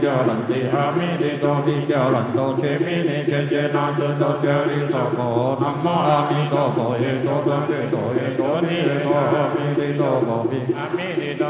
叫人的阿弥的多的叫人多切弥尼切切那尊多切利娑婆南无阿弥陀佛耶多多切多耶多尼耶多阿弥的多佛比阿弥的多。